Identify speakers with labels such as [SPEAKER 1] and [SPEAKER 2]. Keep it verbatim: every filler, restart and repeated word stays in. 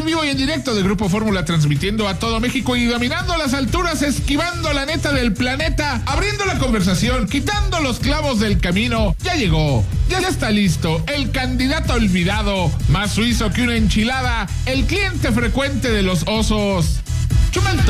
[SPEAKER 1] en vivo y en directo de Grupo Fórmula, transmitiendo a todo México y dominando las alturas, esquivando la neta del planeta, abriendo la conversación, quitando los clavos del camino. Ya llegó, ya está listo, el candidato olvidado, más suizo que una enchilada, el cliente frecuente de los osos. Chumel